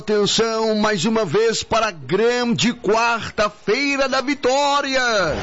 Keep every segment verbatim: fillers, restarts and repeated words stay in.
Atenção mais uma vez para a grande quarta-feira da vitória.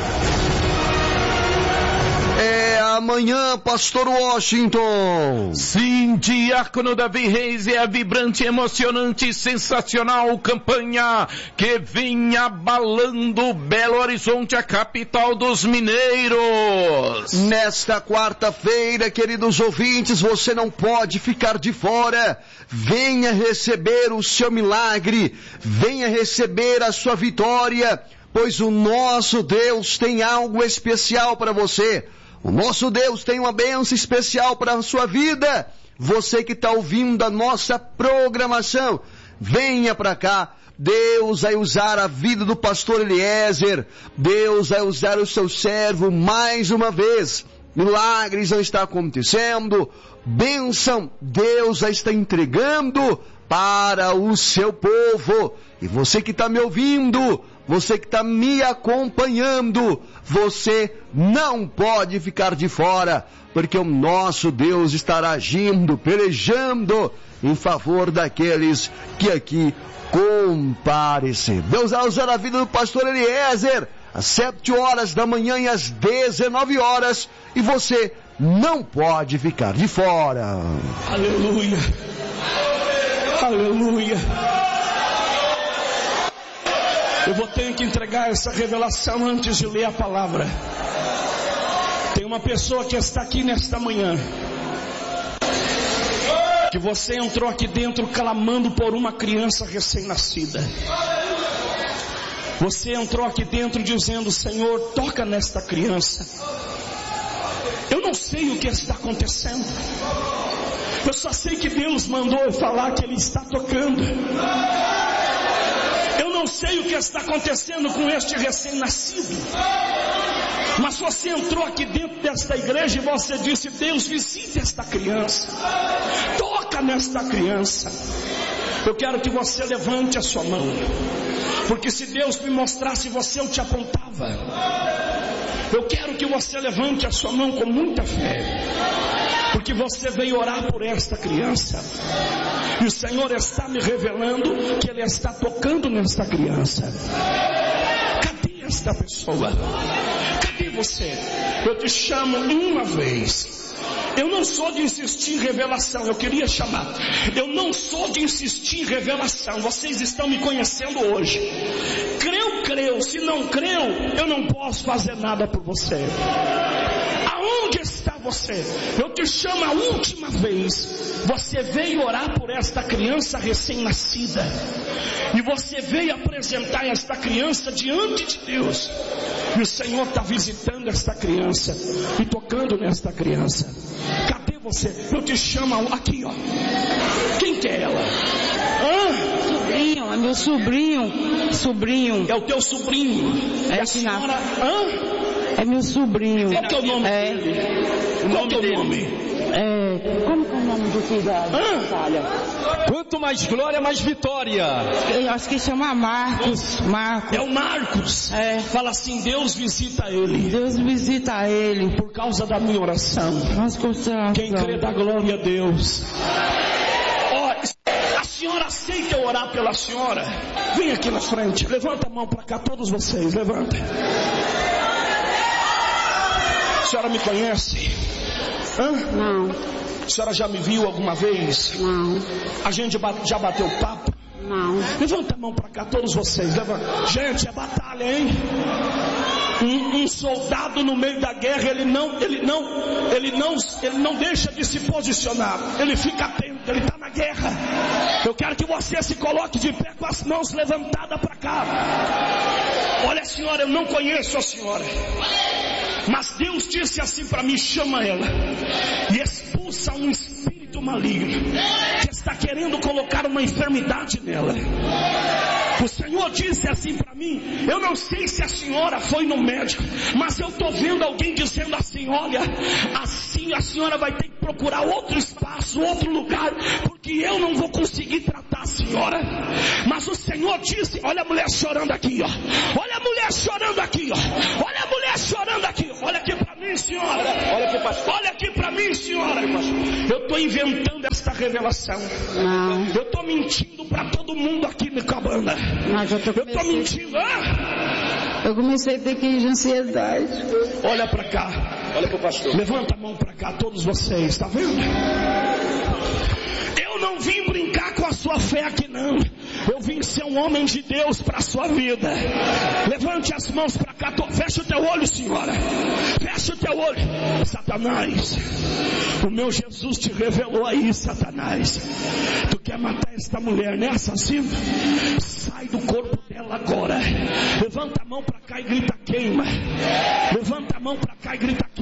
É amanhã, Pastor Washington. Sim, Diácono Davi Reis, é a vibrante, emocionante, sensacional campanha que vem abalando Belo Horizonte, a capital dos mineiros. Nesta quarta-feira, queridos ouvintes, você não pode ficar de fora. Venha receber o seu milagre, venha receber a sua vitória, pois o nosso Deus tem algo especial para você. O nosso Deus tem uma bênção especial para a sua vida. Você que está ouvindo a nossa programação, venha para cá. Deus vai usar a vida do pastor Eliezer. Deus vai usar o seu servo mais uma vez. Milagres vão estar acontecendo. Bênção Deus já está entregando para o seu povo. E você que está me ouvindo, você que está me acompanhando, você não pode ficar de fora, porque o nosso Deus estará agindo, pelejando em favor daqueles que aqui comparecer. Deus vai usar a vida do pastor Eliezer às sete horas da manhã e às dezenove horas, e você não pode ficar de fora. Aleluia, aleluia. Eu vou ter que entregar essa revelação antes de ler a palavra. Tem uma pessoa que está aqui nesta manhã, que você entrou aqui dentro clamando por uma criança recém-nascida. Você entrou aqui dentro dizendo: Senhor, toca nesta criança. Eu não sei o que está acontecendo, eu só sei que Deus mandou eu falar que Ele está tocando. Eu não sei o que está acontecendo com este recém-nascido, mas você entrou aqui dentro desta igreja e você disse: Deus, visite esta criança, toca nesta criança. Eu quero que você levante a sua mão, porque se Deus me mostrasse você, eu te apontava. Eu quero que você levante a sua mão com muita fé, porque você veio orar por esta criança, e o Senhor está me revelando que Ele está tocando nesta criança. Cadê esta pessoa? Cadê você? Eu te chamo uma vez. Eu não sou de insistir em revelação, eu queria chamar. Eu não sou de insistir em revelação. Vocês estão me conhecendo hoje. Creu, creu. Se não creu, eu não posso fazer nada por você. Aonde está você? Eu te chamo a última vez. Você veio orar por esta criança recém-nascida, e você veio apresentar esta criança diante de Deus, e o Senhor está visitando esta criança e tocando nesta criança. Cadê você? Eu te chamo aqui, ó. Quem que é ela? Hã? Sobrinho, é meu sobrinho. Sobrinho. É o teu sobrinho? É, é a senhora? Hã? É meu sobrinho. Qual que é o nome é. dele? O nome Qual que é o nome? É, como que é o nome do filho da Natália? Quanto mais glória, mais vitória. Eu acho que chama Marcos. Marcos. É o Marcos. É. Fala assim: Deus visita ele. Deus visita ele. Por causa da minha oração. Nossa, oração. Quem crê dá glória a Deus. Ó, a senhora aceita eu orar pela senhora? Vem aqui na frente. Levanta a mão para cá, todos vocês. Levanta. A senhora me conhece? Hã? Não. A senhora já me viu alguma vez? Não. A gente já bateu papo? Não. Levanta a mão para cá, todos vocês. Levanta. Gente, é batalha, hein? Um, um soldado no meio da guerra, ele não, ele não, ele não, ele não deixa de se posicionar. Ele fica atento, ele está na guerra. Eu quero que você se coloque de pé com as mãos levantadas para cá. Olha, senhora, eu não conheço a senhora, mas Deus disse assim para mim: chama ela e expulsa um espírito maligno que está querendo colocar uma enfermidade nela. O Senhor disse assim para mim: eu não sei se a senhora foi no médico, mas eu estou vendo alguém dizendo assim: olha, assim a senhora vai ter que procurar outro espaço, outro lugar, porque eu não vou conseguir tratar a senhora. Mas o Senhor disse: olha a mulher chorando aqui, ó. Olha a mulher chorando aqui, ó. Olha a mulher chorando aqui, ó. Olha aqui para mim, senhora. Olha aqui, pastor. Olha aqui para mim, senhora. Eu estou inventando esta revelação. Não. Eu estou mentindo para todo mundo aqui na cabana. Mas eu tô Eu estou mentindo. Ah! Eu comecei a ter crise de ansiedade. Olha para cá. Olha pro pastor. Levanta a mão para cá, todos vocês, tá vendo? Eu não vim brincar com a sua fé aqui não. Eu vim ser um homem de Deus para a sua vida. Levante as mãos para cá. Fecha o teu olho, senhora. Fecha o teu olho. Satanás, o meu Jesus te revelou aí, Satanás. Tu quer matar esta mulher, né, assassino? Sai do corpo dela agora. Levanta a mão para cá e grita queima. Levanta a mão para cá e grita queima.